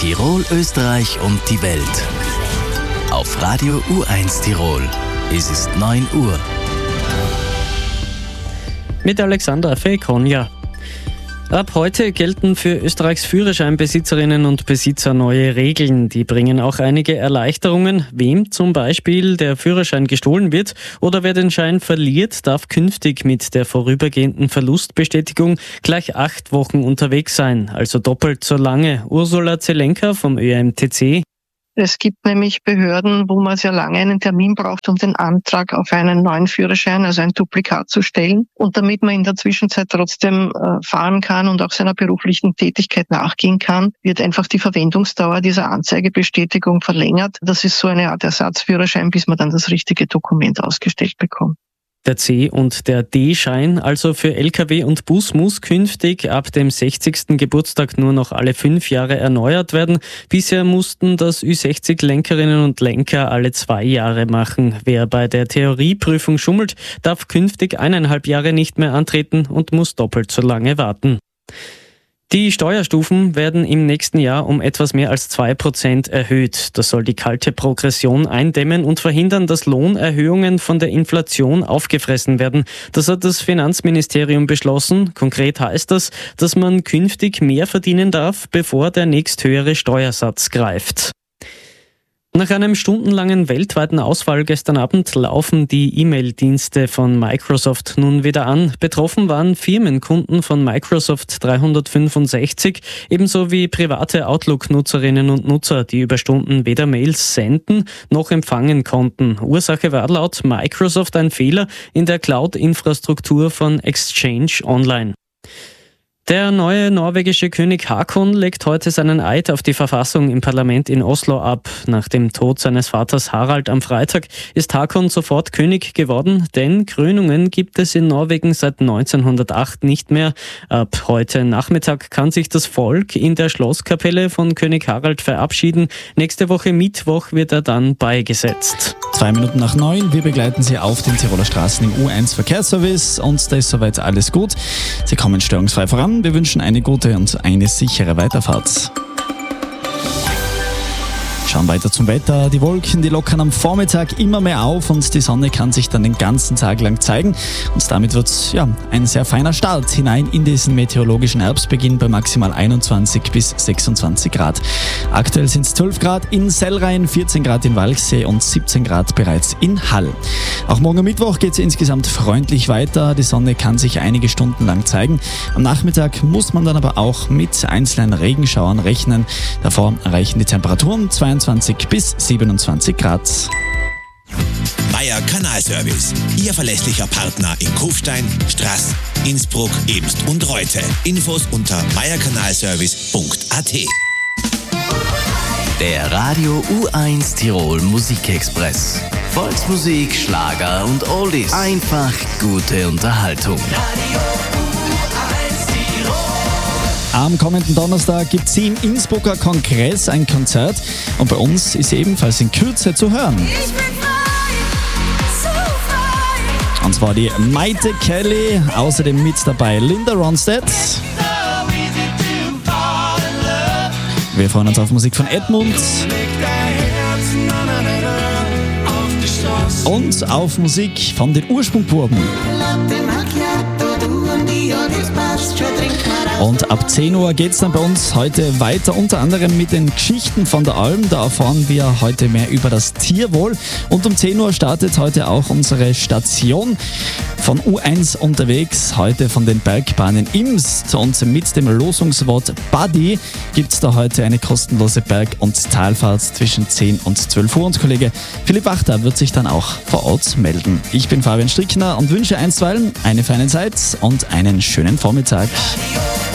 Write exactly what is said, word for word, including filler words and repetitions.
Tirol, Österreich und die Welt. Auf Radio U eins Tirol. Es ist neun Uhr. Mit Alexandra Fekonja. Ab heute gelten für Österreichs Führerscheinbesitzerinnen und Besitzer neue Regeln. Die bringen auch einige Erleichterungen. Wem zum Beispiel der Führerschein gestohlen wird oder wer den Schein verliert, darf künftig mit der vorübergehenden Verlustbestätigung gleich acht Wochen unterwegs sein, also doppelt so lange. Ursula Zelenka vom Ö M T C. Es gibt nämlich Behörden, wo man sehr lange einen Termin braucht, um den Antrag auf einen neuen Führerschein, also ein Duplikat zu stellen. Und damit man in der Zwischenzeit trotzdem äh, fahren kann und auch seiner beruflichen Tätigkeit nachgehen kann, wird einfach die Verwendungsdauer dieser Anzeigebestätigung verlängert. Das ist so eine Art Ersatzführerschein, bis man dann das richtige Dokument ausgestellt bekommt. Der C- und der D-Schein, also für L K W und Bus, muss künftig ab dem sechzigsten Geburtstag nur noch alle fünf Jahre erneuert werden. Bisher mussten das Ü sechzig Lenkerinnen und Lenker alle zwei Jahre machen. Wer bei der Theorieprüfung schummelt, darf künftig eineinhalb Jahre nicht mehr antreten und muss doppelt so lange warten. Die Steuerstufen werden im nächsten Jahr um etwas mehr als zwei Prozent erhöht. Das soll die kalte Progression eindämmen und verhindern, dass Lohnerhöhungen von der Inflation aufgefressen werden. Das hat das Finanzministerium beschlossen. Konkret heißt das, dass man künftig mehr verdienen darf, bevor der nächsthöhere Steuersatz greift. Nach einem stundenlangen weltweiten Ausfall gestern Abend laufen die E-Mail-Dienste von Microsoft nun wieder an. Betroffen waren Firmenkunden von Microsoft dreihundertfünfundsechzig, ebenso wie private Outlook-Nutzerinnen und Nutzer, die über Stunden weder Mails senden noch empfangen konnten. Ursache war laut Microsoft ein Fehler in der Cloud-Infrastruktur von Exchange Online. Der neue norwegische König Haakon legt heute seinen Eid auf die Verfassung im Parlament in Oslo ab. Nach dem Tod seines Vaters Harald am Freitag ist Haakon sofort König geworden, denn Krönungen gibt es in Norwegen seit neunzehnhundertacht nicht mehr. Ab heute Nachmittag kann sich das Volk in der Schlosskapelle von König Harald verabschieden. Nächste Woche Mittwoch wird er dann beigesetzt. Zwei Minuten nach neun, wir begleiten Sie auf den Tiroler Straßen im U eins Verkehrsservice und da ist soweit alles gut. Sie kommen störungsfrei voran. Wir wünschen eine gute und eine sichere Weiterfahrt. Schauen weiter zum Wetter. Die Wolken, die lockern am Vormittag immer mehr auf und die Sonne kann sich dann den ganzen Tag lang zeigen. Und damit wird es ja, ein sehr feiner Start hinein in diesen meteorologischen Herbstbeginn bei maximal einundzwanzig bis sechsundzwanzig Grad. Aktuell sind es zwölf Grad in Sellrhein, vierzehn Grad in Walchsee und siebzehn Grad bereits in Hall. Auch morgen Mittwoch geht es insgesamt freundlich weiter. Die Sonne kann sich einige Stunden lang zeigen. Am Nachmittag muss man dann aber auch mit einzelnen Regenschauern rechnen. Davor erreichen die Temperaturen zweiundzwanzig bis siebenundzwanzig Grad. Meier Kanalservice, Ihr verlässlicher Partner in Kufstein, Straß, Innsbruck, Ebst und Reute. Infos unter meier kanalservice punkt a t. Der Radio U eins Tirol Musikexpress. Volksmusik, Schlager und Oldies. Einfach gute Unterhaltung. Am kommenden Donnerstag gibt es im Innsbrucker Kongress ein Konzert und bei uns ist sie ebenfalls in Kürze zu hören. Ich bin frei, so frei. Und zwar die Maite Kelly, außerdem mit dabei Linda Ronstadt. Wir freuen uns auf Musik von Edmund und auf Musik von den Ursprungbuben. Und ab zehn Uhr geht es dann bei uns heute weiter, unter anderem mit den Geschichten von der Alm. Da erfahren wir heute mehr über das Tierwohl. Und um zehn Uhr startet heute auch unsere Station von U eins unterwegs, heute von den Bergbahnen Imst. Und mit dem Losungswort Buddy gibt es da heute eine kostenlose Berg- und Talfahrt zwischen zehn und zwölf Uhr. Und Kollege Philipp Wachter wird sich dann auch vor Ort melden. Ich bin Fabian Strickner und wünsche einstweilen eine feine Zeit und einen schönen Vormittag.